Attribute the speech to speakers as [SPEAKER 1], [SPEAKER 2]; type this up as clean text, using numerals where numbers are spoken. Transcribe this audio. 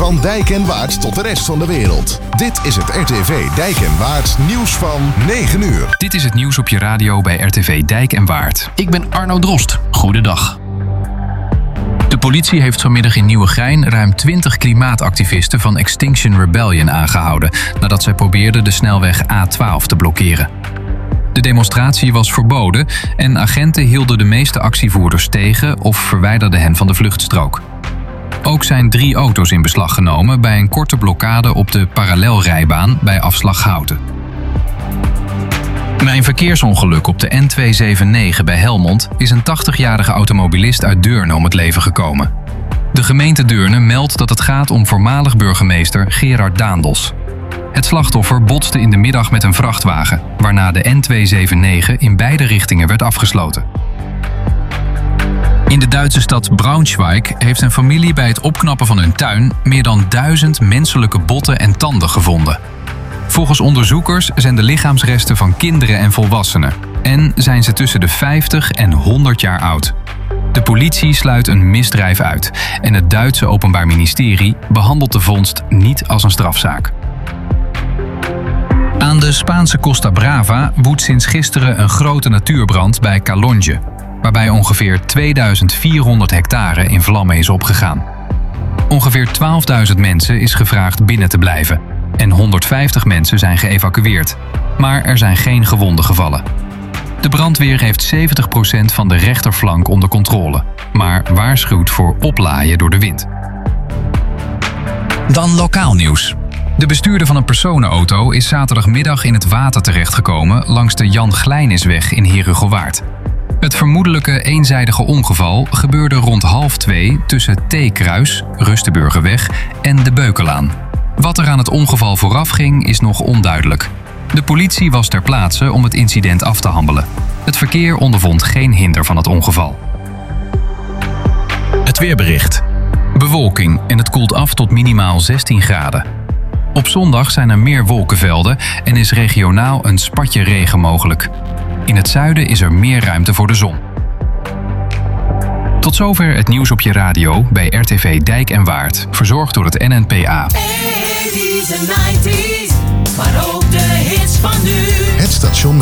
[SPEAKER 1] Van Dijk en Waard tot de rest van de wereld. Dit is het RTV Dijk en Waard nieuws van 9 uur.
[SPEAKER 2] Dit is het nieuws op je radio bij RTV Dijk en Waard. Ik ben Arno Drost. Goedendag. De politie heeft vanmiddag in Nieuwegein ruim 20 klimaatactivisten van Extinction Rebellion aangehouden, nadat zij probeerden de snelweg A12 te blokkeren. De demonstratie was verboden en agenten hielden de meeste actievoerders tegen of verwijderden hen van de vluchtstrook. Ook zijn 3 auto's in beslag genomen bij een korte blokkade op de parallelrijbaan bij afslag Houten. Bij een verkeersongeluk op de N279 bij Helmond is een 80-jarige automobilist uit Deurne om het leven gekomen. De gemeente Deurne meldt dat het gaat om voormalig burgemeester Gerard Daendels. Het slachtoffer botste in de middag met een vrachtwagen, waarna de N279 in beide richtingen werd afgesloten. In de Duitse stad Braunschweig heeft een familie bij het opknappen van hun tuin meer dan 1000 menselijke botten en tanden gevonden. Volgens onderzoekers zijn de lichaamsresten van kinderen en volwassenen en zijn ze tussen de 50 en 100 jaar oud. De politie sluit een misdrijf uit en het Duitse Openbaar Ministerie behandelt de vondst niet als een strafzaak. Aan de Spaanse Costa Brava woedt sinds gisteren een grote natuurbrand bij Calonge, waarbij ongeveer 2400 hectare in vlammen is opgegaan. Ongeveer 12.000 mensen is gevraagd binnen te blijven en 150 mensen zijn geëvacueerd, maar er zijn geen gewonden gevallen. De brandweer heeft 70% van de rechterflank onder controle, maar waarschuwt voor oplaaien door de wind. Dan lokaal nieuws. De bestuurder van een personenauto is zaterdagmiddag in het water terechtgekomen langs de Jan Glijnisweg in Herugelwaard. Het vermoedelijke eenzijdige ongeval gebeurde rond 1:30 tussen T-Kruis, Rustenburgerweg en de Beukelaan. Wat er aan het ongeval vooraf ging is nog onduidelijk. De politie was ter plaatse om het incident af te handelen. Het verkeer ondervond geen hinder van het ongeval. Het weerbericht. Bewolking en het koelt af tot minimaal 16 graden. Op zondag zijn er meer wolkenvelden en is regionaal een spatje regen mogelijk. In het zuiden is er meer ruimte voor de zon. Tot zover het nieuws op je radio bij RTV Dijk en Waard, verzorgd door het NNPA.
[SPEAKER 3] 80's en 90's, maar ook de hits van nu.
[SPEAKER 1] Het station met